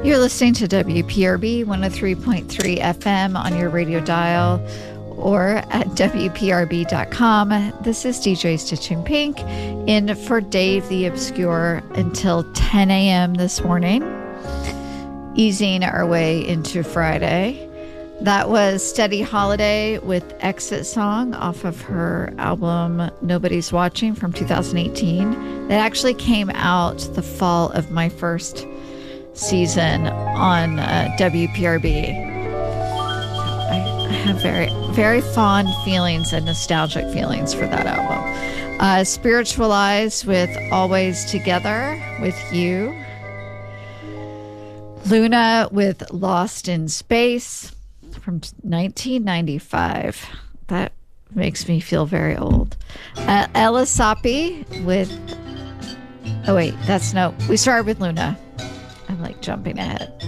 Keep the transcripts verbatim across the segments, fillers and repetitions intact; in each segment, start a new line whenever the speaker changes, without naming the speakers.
You're listening to W P R B one oh three point three F M on your radio dial or at W P R B dot com. This is D J Stitching Pink in for Dave the Obscure until ten a.m. this morning, easing our way into Friday. That was Steady Holiday with Exit Song off of her album Nobody's Watching from two thousand eighteen. That actually came out the fall of my first season on uh, W P R B. I, I have very, very fond feelings and nostalgic feelings for that album. Uh, Spiritualized with Always Together with You. Luna with Lost in Space from nineteen ninety-five. That makes me feel very old. Uh, Ella Sapi with... Oh, wait, that's no... We started with Luna. I'm like jumping ahead.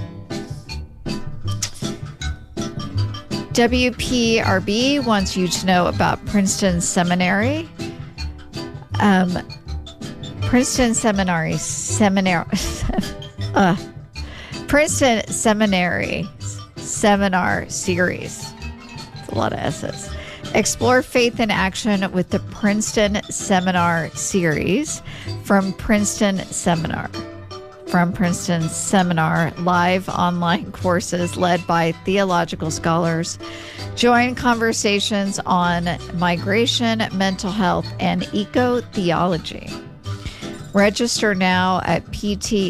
W P R B wants you to know about Princeton Seminary. Um, Princeton Seminary, Seminary, uh, Princeton Seminary Seminar Series. It's a lot of S's. Explore faith in action with the Princeton Seminar Series from Princeton Seminar. From Princeton Seminar, live online courses led by theological scholars. Join conversations on migration, mental health, and eco-theology. Register now at ptsem.edu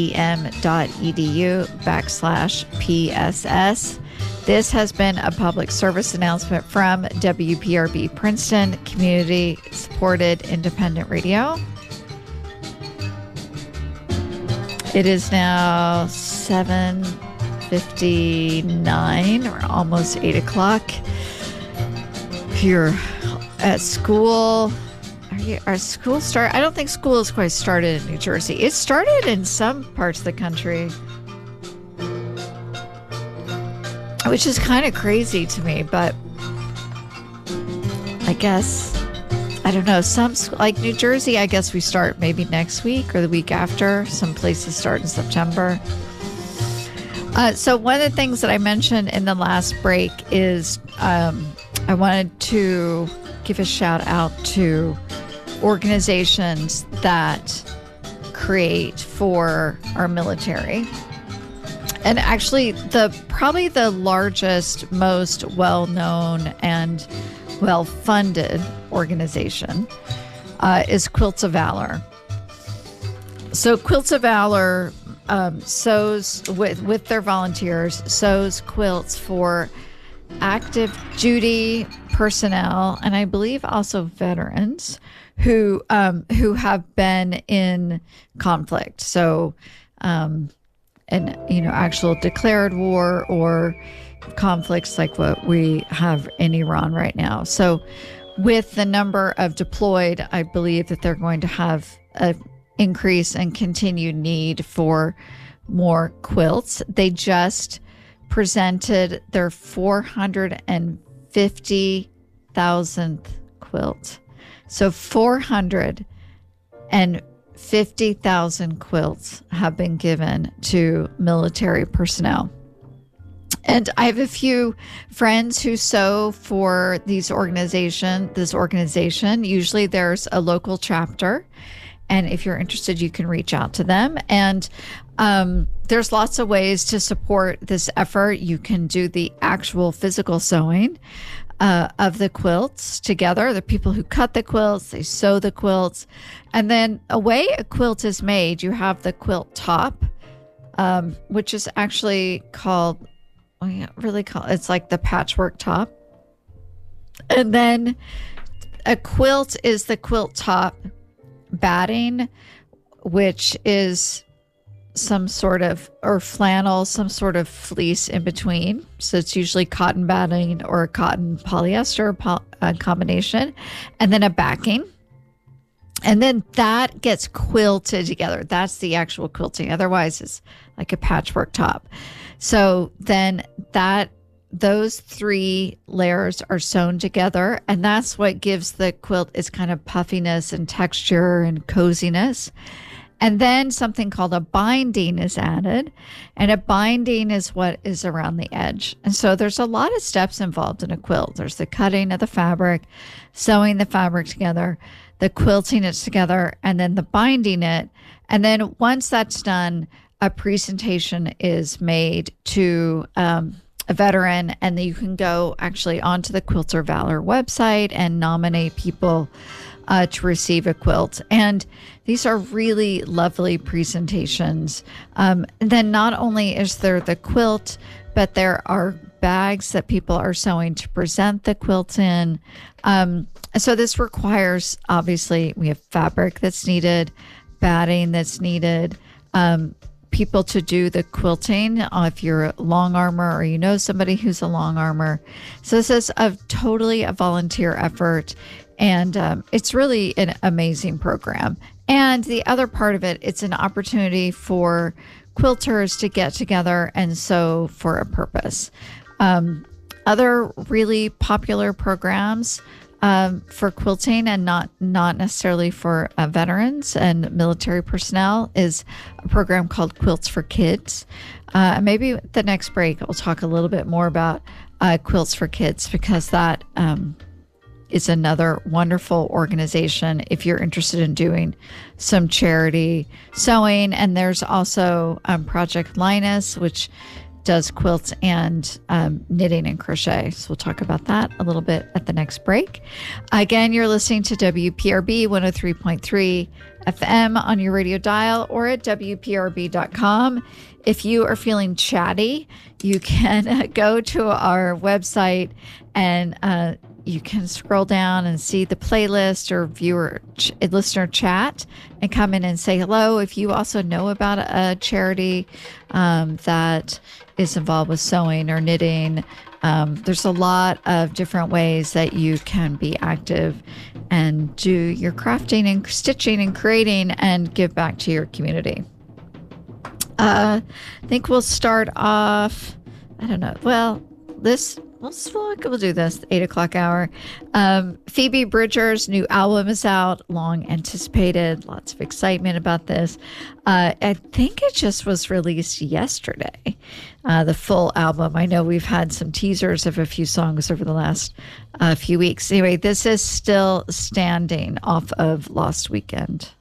backslash PSS. This has been a public service announcement from W P R B Princeton, community-supported independent radio. It is now seven fifty-nine, or almost eight o'clock. If you're at school, are you, are school start? I don't think school is quite started in New Jersey. It started in some parts of the country, which is kind of crazy to me, but I guess... I don't know, some, like New Jersey, I guess we start maybe next week or the week after. Some places start in September. Uh, so one of the things that I mentioned in the last break is um, I wanted to give a shout out to organizations that create for our military. And actually, the probably the largest, most well-known and well-funded organization uh, is Quilts of Valor. So Quilts of Valor um, sews, with, with their volunteers, sews quilts for active duty personnel, and I believe also veterans who um, who have been in conflict. So, um, an you know actual declared war or conflicts like what we have in Iran right now. So with the number of deployed, I believe that they're going to have an increase and continued need for more quilts. They just presented their four hundred fifty thousandth quilt. So four hundred fifty thousand quilts have been given to military personnel. And I have a few friends who sew for these organization, this organization. Usually there's a local chapter. And if you're interested, you can reach out to them. And um, there's lots of ways to support this effort. You can do the actual physical sewing uh, of the quilts together. The people who cut the quilts, they sew the quilts. And then a way a quilt is made, you have the quilt top, um, which is actually called... Well, yeah, really call it's like the patchwork top. And then a quilt is the quilt top batting, which is some sort of, or flannel, some sort of fleece in between. So it's usually cotton batting or cotton polyester po- uh, combination, and then a backing. And then that gets quilted together. That's the actual quilting. Otherwise, it's like a patchwork top. So then that those three layers are sewn together, and that's what gives the quilt its kind of puffiness and texture and coziness. And then something called a binding is added. And a binding is what is around the edge. And so there's a lot of steps involved in a quilt. There's the cutting of the fabric, sewing the fabric together, the quilting it together, and then the binding it. And then once that's done, a presentation is made to um, a veteran, and then you can go actually onto the Quilter Valor website and nominate people uh, to receive a quilt. And these are really lovely presentations. Um, then not only is there the quilt, but there are bags that people are sewing to present the quilt in. Um, so this requires, obviously, we have fabric that's needed, batting that's needed, um, people to do the quilting uh, if you're a long armor or you know somebody who's a long armor. So this is a totally a volunteer effort, and um, it's really an amazing program. And the other part of it, it's an opportunity for quilters to get together and sew for a purpose. Um, other really popular programs um, for quilting, and not not necessarily for uh, veterans and military personnel, is a program called Quilts for Kids. Uh, maybe the next break I'll talk a little bit more about uh, Quilts for Kids, because that um, is another wonderful organization if you're interested in doing some charity sewing. And there's also um, Project Linus, which does quilts and um, knitting and crochet. So we'll talk about that a little bit at the next break. Again, you're listening to W P R B one oh three point three F M on your radio dial or at W P R B dot com. If you are feeling chatty, you can go to our website and uh, you can scroll down and see the playlist or viewer ch- listener chat and come in and say hello. If you also know about a charity um, that is involved with sewing or knitting, um, there's a lot of different ways that you can be active and do your crafting and stitching and creating and give back to your community. Uh, I think we'll start off, I don't know, well, this We'll, we'll do this, eight o'clock hour. Um, Phoebe Bridgers' new album is out, long anticipated, lots of excitement about this. Uh, I think it just was released yesterday, uh, the full album. I know we've had some teasers of a few songs over the last uh, few weeks. Anyway, this is Still Standing off of Lost Weekend.